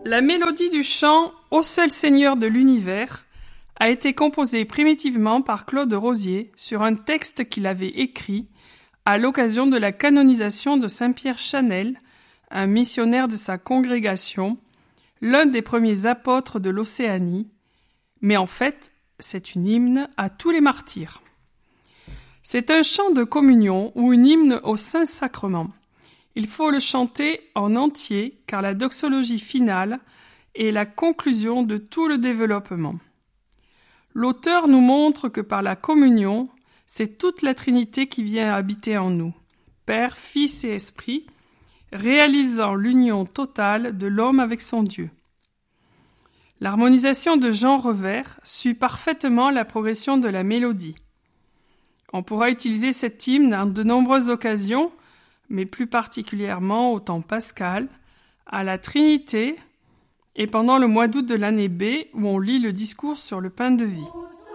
La mélodie du chant « Ô seul Seigneur de l'univers » a été composée primitivement par Claude Rosier sur un texte qu'il avait écrit à l'occasion de la canonisation de Saint-Pierre Chanel, un missionnaire de sa congrégation, l'un des premiers apôtres de l'Océanie, mais en fait, c'est une hymne à tous les martyrs. C'est un chant de communion ou une hymne au Saint-Sacrement. Il faut le chanter en entier car la doxologie finale est la conclusion de tout le développement. L'auteur nous montre que par la communion, c'est toute la Trinité qui vient habiter en nous, Père, Fils et Esprit, réalisant l'union totale de l'homme avec son Dieu. L'harmonisation de Jean Revers suit parfaitement la progression de la mélodie. On pourra utiliser cet hymne en de nombreuses occasions, mais plus particulièrement au temps pascal, à la Trinité et pendant le mois d'août de l'année B où on lit le discours sur le pain de vie.